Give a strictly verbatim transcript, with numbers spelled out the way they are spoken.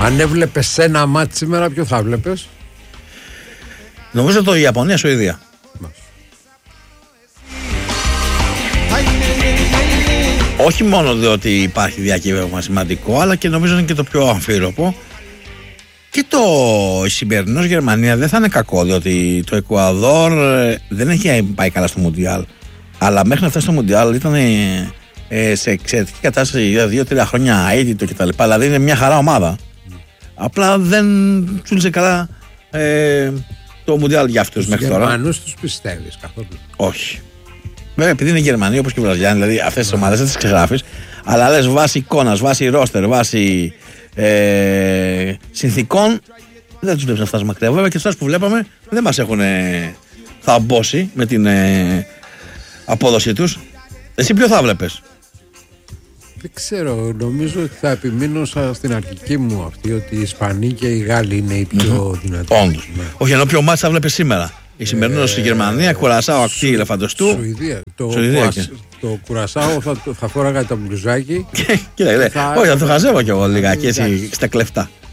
Αν έβλεπες ένα μάτι σήμερα, ποιο θα βλέπεις? Νομίζω το Ιαπωνία-Σουηδία. Όχι μόνο διότι υπάρχει διακύβευμα σημαντικό, αλλά και νομίζω είναι και το πιο αμφίροπο. Και το σημερινός Γερμανία δεν θα είναι κακό, διότι το Εκουαδόρ δεν έχει πάει καλά στο Μουντιάλ. Αλλά μέχρι να φτάσει στο Μουντιάλ ήταν ε, σε εξαιρετική κατάσταση για δύο τρία χρόνια αίτητο κτλ. Δηλαδή είναι μια χαρά ομάδα. Mm. Απλά δεν τσούλησε καλά ε, το Μουντιάλ για αυτούς μέχρι τώρα. Τους Γερμανούς τους πιστεύεις καθόλου? Όχι. Βέβαια, επειδή είναι Γερμανοί όπως και οι Βραζιλιάνοι, δηλαδή αυτές τις ομάδες δεν τις ξεγράφεις, αλλά λες βάσει εικόνας, βάσει ρόστερ, βάσει ε, συνθηκών, δεν τους βλέπεις να φτάσουν μακριά. Βέβαια και αυτές που βλέπαμε δεν μας έχουν ε, θαμπώσει με την ε, απόδοσή τους. Εσύ ποιο θα βλέπεις? Δεν ξέρω, νομίζω ότι θα επιμείνω στην αρχική μου αυτή, ότι οι Ισπανοί και οι Γάλλοι είναι οι πιο mm-hmm. δυνατοί. Όντως. Ναι. Όχι, ενώ ποιο μάτς θα βλέπεις σήμερα? Η σημερινή στη Γερμανία, Κουρασάο, Ακτή, Ελεφαντοστού. Σουηδία. Το, Σουηδία και... το Κουρασάο θα, θα φόραγα το μπλουζάκι. Κοίτα, θα... όχι, θα το χαζεύω κι εγώ λιγάκι έτσι στα κλεφτά.